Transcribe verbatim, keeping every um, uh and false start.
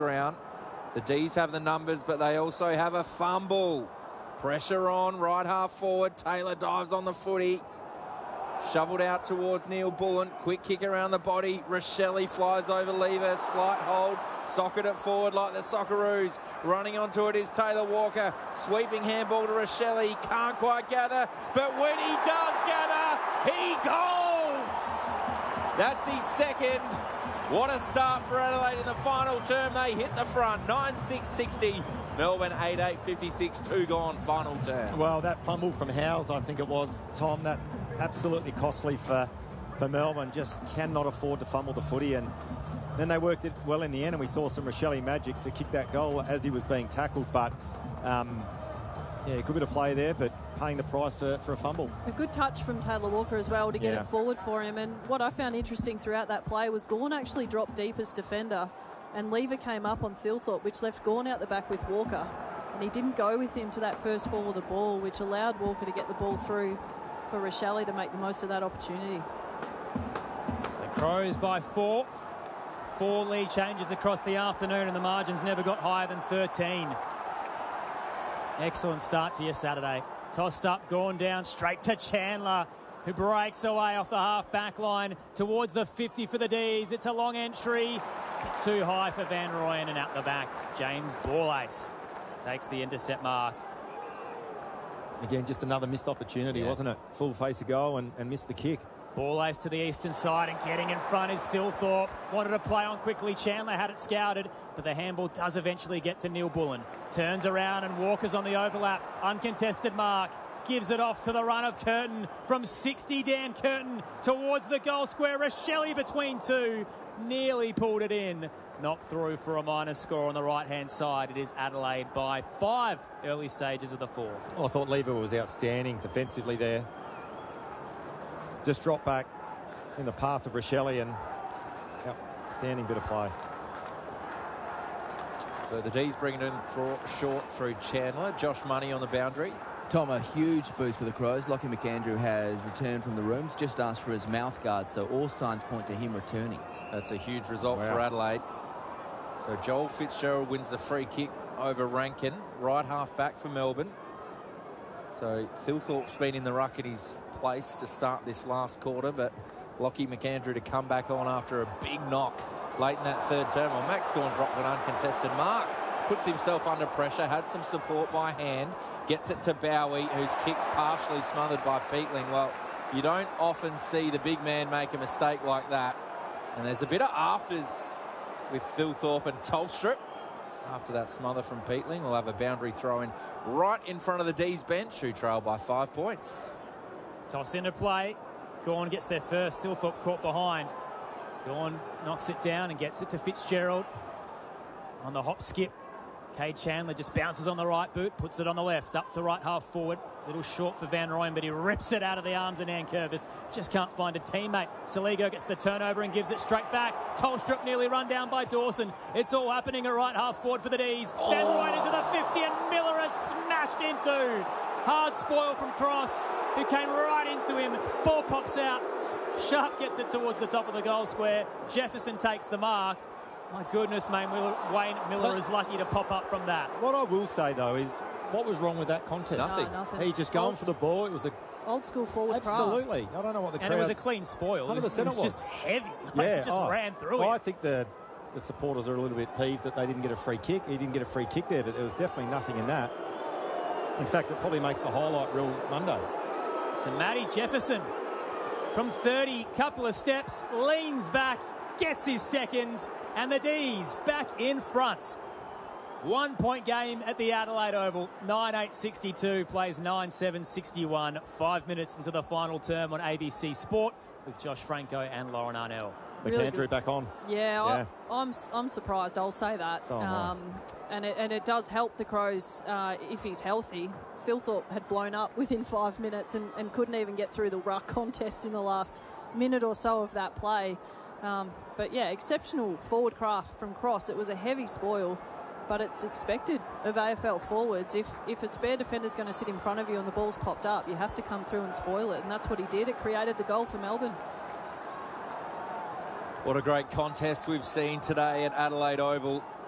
ground. The D's have the numbers, but they also have a fumble. Pressure on, right half forward. Taylor dives on the footy. Shoveled out towards Neil Bullen. Quick kick around the body. Rochelle flies over Lever. Slight hold. Socket it forward like the Socceroos. Running onto it is Taylor Walker. Sweeping handball to Rochelle. Can't quite gather. But when he does gather, he goals! That's his second. What a start for Adelaide in the final term. They hit the front. nine six sixty. Melbourne eight eight fifty-six. Two gone final term. Well, that fumble from Howes, I think it was, Tom, that absolutely costly for, for Melbourne. Just cannot afford to fumble the footy. And then they worked it well in the end, and we saw some Rochelle magic to kick that goal as he was being tackled. But, um, yeah, good bit of play there, but paying the price for, for a fumble. A good touch from Taylor Walker as well to get yeah. it forward for him. And what I found interesting throughout that play was Gawn actually dropped deepest defender, and Lever came up on Thilthorpe, which left Gawn out the back with Walker. And he didn't go with him to that first fall of the ball, which allowed Walker to get the ball through for Rochelle to make the most of that opportunity. So Crows by four. Four lead changes across the afternoon, and the margins never got higher than thirteen. Excellent start to your Saturday. Tossed up, gone down, straight to Chandler, who breaks away off the half-back line towards the fifty for the D's. It's a long entry, but too high for Van Rooyen, and out the back, James Borlase takes the intercept mark. Again, just another missed opportunity, yeah. wasn't it? Full face of goal and, and missed the kick. Borlase to the eastern side, and getting in front is Thilthorpe. Wanted to play on quickly. Chandler had it scouted, but the handball does eventually get to Neil Bullen. Turns around and Walker's on the overlap. Uncontested mark. Gives it off to the run of Curtin. From sixty, Dan Curtin towards the goal square. Rochelle between two. Nearly pulled it in. Knocked through for a minus score on the right-hand side. It is Adelaide by five, early stages of the fourth. Well, I thought Lever was outstanding defensively there. Just dropped back in the path of Rochelle, and outstanding bit of play. So the D's bring it in through, short through Chandler. Josh Money on the boundary. Tom, a huge boost for the Crows. Lockie McAndrew has returned from the rooms, just asked for his mouth guard, so all signs point to him returning. That's a huge result wow. for Adelaide. So Joel Fitzgerald wins the free kick over Rankin, right half back for Melbourne. So Thilthorpe's been in the ruck in his place to start this last quarter, but Lockie McAndrew to come back on after a big knock late in that third term. Well, Max Gawn dropped an uncontested mark, puts himself under pressure, had some support by hand, gets it to Bowie, whose kick's partially smothered by Peatling. Well, you don't often see the big man make a mistake like that. And there's a bit of afters with Thilthorpe and Tolstrup. After that smother from Peatling, we'll have a boundary throw in right in front of the D's bench, who trail by five points. Toss into play. Gawn gets there first. Thilthorpe caught behind. Gawn knocks it down and gets it to Fitzgerald. On the hop skip, Cade Chandler just bounces on the right boot, puts it on the left, up to right half forward. Little short for Van Rooyen, but he rips it out of the arms of Nankervis. Just can't find a teammate. Saligo gets the turnover and gives it straight back. Tolstrup nearly run down by Dawson. It's all happening at right half forward for the D's. Oh. Van Rooyen into the fifty, and Miller is smashed into. Hard spoil from Cross, who came right into him. Ball pops out. Sharp gets it towards the top of the goal square. Jefferson takes the mark. My goodness, Wayne Miller, Wayne Miller is lucky to pop up from that. What I will say, though, is what was wrong with that contest? Nothing. No, nothing. He just going for the ball. It was a Old school forward absolutely. craft. I don't know what the and it was a clean spoil. It was, it was, it was. just heavy. Like yeah, it just oh, ran through well, it. I think the the supporters are a little bit peeved that they didn't get a free kick. He didn't get a free kick there, but there was definitely nothing in that. In fact, it probably makes the highlight reel Monday. So Matty Jefferson from thirty, couple of steps, leans back, gets his second, and the D's back in front. One point game at the Adelaide Oval. nine eight sixty-two plays nine seven sixty-one. Five minutes into the final term on A B C Sport with Josh Franco and Lauren Arnell. Really McAndrew good. back on. Yeah, Yeah. I, I'm I'm surprised. I'll say that. So am I. um, and it, and it does help the Crows uh, if he's healthy. Thilthorpe had blown up within five minutes and, and couldn't even get through the ruck contest in the last minute or so of that play. Um, but yeah, exceptional forward craft from Cross. It was a heavy spoil, but it's expected of A F L forwards. If if a spare defender's going to sit in front of you and the ball's popped up, you have to come through and spoil it, and that's what he did. It created the goal for Melbourne. What a great contest we've seen today at Adelaide Oval.